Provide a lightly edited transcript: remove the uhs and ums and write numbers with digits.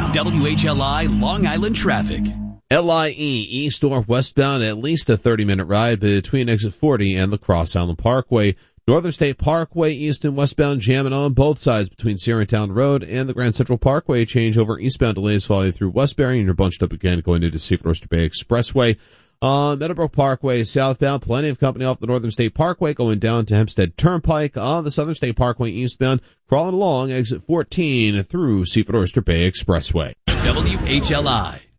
WHLI Long Island traffic. LIE east or westbound, at least a 30-minute ride between exit 40 and the Cross Island Parkway. Northern State Parkway east and westbound jamming on both sides between Sierratown Road and the Grand Central Parkway. Changeover eastbound delays following through Westbury, and you're bunched up again going into Seaford Oyster Bay Expressway. On Meadowbrook Parkway southbound, plenty of company off the Northern State Parkway going down to Hempstead Turnpike. On the Southern State Parkway eastbound, crawling along exit 14 through Seaford Oyster Bay Expressway. WHLI.